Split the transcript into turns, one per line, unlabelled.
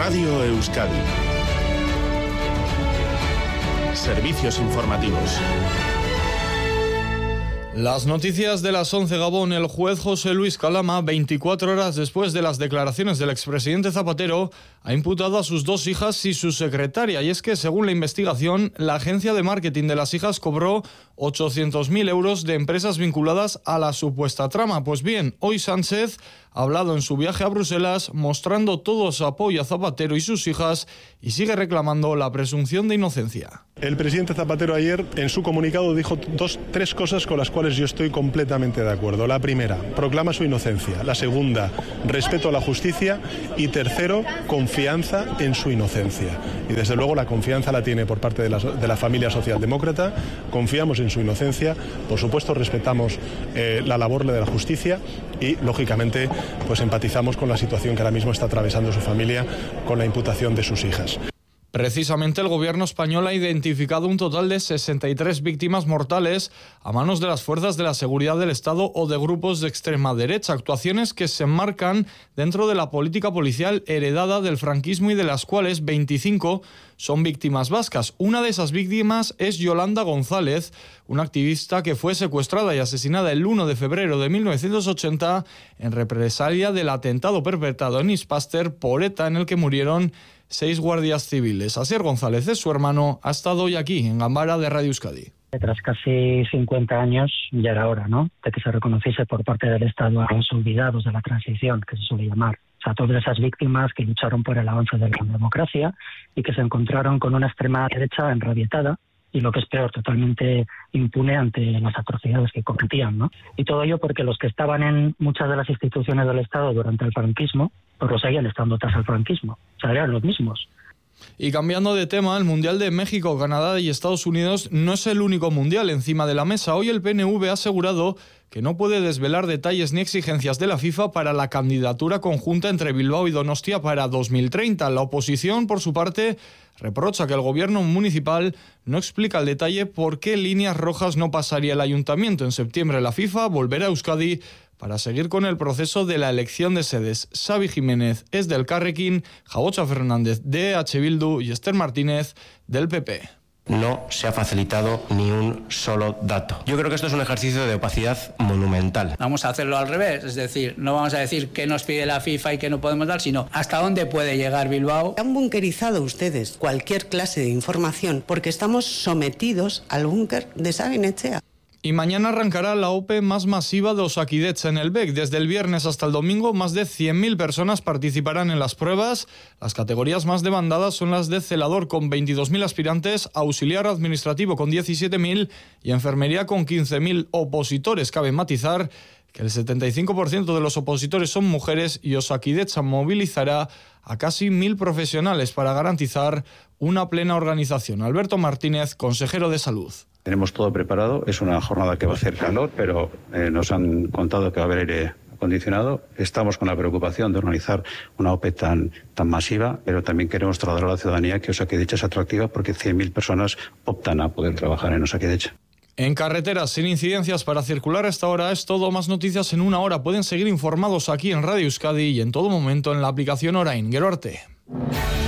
Radio Euskadi. Servicios informativos.
Las noticias de las 11, Gabón. El juez José Luis Calama, 24 horas después de las declaraciones del expresidente Zapatero, ha imputado a sus dos hijas y su secretaria. Y es que, según la investigación, la agencia de marketing de las hijas cobró 800.000 euros de empresas vinculadas a la supuesta trama. Pues bien, hoy Sánchez ha hablado en su viaje a Bruselas mostrando todo su apoyo a Zapatero y sus hijas y sigue reclamando la presunción de inocencia.
El presidente Zapatero ayer en su comunicado dijo tres cosas con las cuales yo estoy completamente de acuerdo. La primera, proclama su inocencia. La segunda, respeto a la justicia. Y tercero, confianza en su inocencia. Y desde luego la confianza la tiene por parte de la familia socialdemócrata. Confiamos en su inocencia. Por supuesto respetamos la labor de la justicia y lógicamente pues empatizamos con la situación que ahora mismo está atravesando su familia con la imputación de sus hijas.
Precisamente el gobierno español ha identificado un total de 63 víctimas mortales a manos de las fuerzas de la seguridad del Estado o de grupos de extrema derecha, actuaciones que se enmarcan dentro de la política policial heredada del franquismo y de las cuales 25 son víctimas vascas. Una de esas víctimas es Yolanda González, una activista que fue secuestrada y asesinada el 1 de febrero de 1980 en represalia del atentado perpetrado en Ispaster por ETA, en el que murieron 6 guardias civiles. Asier González es su hermano, ha estado hoy aquí, en Gambara de Radio Euskadi.
Tras casi 50 años, ya era hora, ¿no?, de que se reconociese por parte del Estado a los olvidados de la transición, que se suele llamar. O sea, todas esas víctimas que lucharon por el avance de la democracia y que se encontraron con una extrema derecha enrabietada y, lo que es peor, totalmente impune ante las atrocidades que cometían, ¿no? Y todo ello porque los que estaban en muchas de las instituciones del Estado durante el franquismo, pues lo seguían estando tras el franquismo. O sea, eran los mismos.
Y cambiando de tema, el Mundial de México, Canadá y Estados Unidos no es el único mundial encima de la mesa. Hoy el PNV ha asegurado que no puede desvelar detalles ni exigencias de la FIFA para la candidatura conjunta entre Bilbao y Donostia para 2030. La oposición, por su parte, reprocha que el gobierno municipal no explica al detalle por qué líneas rojas no pasaría el ayuntamiento. En septiembre la FIFA volverá a Euskadi para seguir con el proceso de la elección de sedes. Xavi Jiménez es del Carrequín, Jabocha Fernández de EH Bildu y Esther Martínez del PP.
No se ha facilitado ni un solo dato. Yo creo que esto es un ejercicio de opacidad monumental.
Vamos a hacerlo al revés, es decir, no vamos a decir qué nos pide la FIFA y qué no podemos dar, sino hasta dónde puede llegar Bilbao.
Han bunkerizado ustedes cualquier clase de información porque estamos sometidos al búnker de Sabin Etxea.
Y mañana arrancará la OPE más masiva de Osakidetza en el BEC. Desde el viernes hasta el domingo, más de 100.000 personas participarán en las pruebas. Las categorías más demandadas son las de celador, con 22.000 aspirantes, auxiliar administrativo con 17.000 y enfermería con 15.000 opositores. Cabe matizar que el 75% de los opositores son mujeres y Osakidetza movilizará a casi 1.000 profesionales para garantizar una plena organización. Alberto Martínez, consejero de Salud.
Tenemos todo preparado, es una jornada que va a hacer calor, pero nos han contado que va a haber aire acondicionado. Estamos con la preocupación de organizar una OPE tan masiva, pero también queremos trasladar a la ciudadanía que Osakidetza es atractiva porque 100.000 personas optan a poder trabajar en Osakidetza.
En carreteras sin incidencias para circular a esta hora es todo. Más noticias en una hora. Pueden seguir informados aquí en Radio Euskadi y en todo momento en la aplicación Orain. Gero arte.